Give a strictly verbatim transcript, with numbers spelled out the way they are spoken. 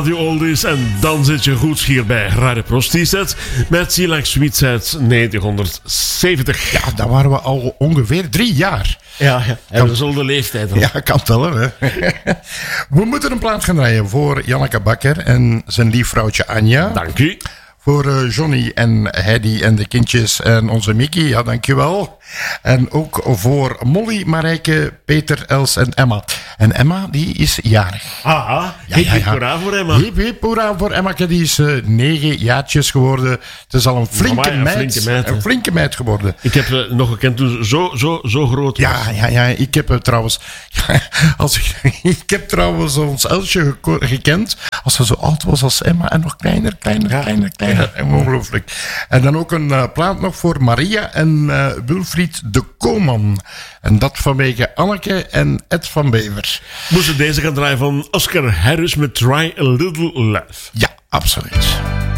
Radio Oldies en dan zit je goed hier bij Radio Prostiset met Silac Sweetside negentienhonderdzeventig. Ja, daar waren we al ongeveer drie jaar. Ja, ja. En we zullen de leeftijd dan. Ja, kan wel, hè. We moeten een plaat gaan draaien voor Janneke Bakker en zijn lief vrouwtje Anja. Dank u. Voor uh, Johnny en Heidi en de kindjes en onze Mickey, ja, dankjewel. En ook voor Molly, Marijke, Peter, Els en Emma. En Emma, die is jarig. Aha, Ja, hip ja, hip ja. hoera voor Emma. Hip hip hoera voor Emma, die is uh, negen jaartjes geworden. Het is al een flinke, Amai, een meid, flinke meid, hè. een flinke meid geworden. Ik heb uh, nog gekend toen zo, zo, zo groot was. Ja, ja, ja, ik heb uh, trouwens... als ik, ik heb trouwens ons Elsje geko- gekend als ze zo oud was als Emma en nog kleiner, kleiner, Ja. kleiner, kleiner. Ja. Ongelooflijk. En dan ook een uh, plaat nog voor Maria en uh, Wilfried de Koolman. En dat vanwege Anneke en Ed van Bever. Moesten deze gaan draaien van Oscar Harris met Try a Little Love. Ja, absoluut.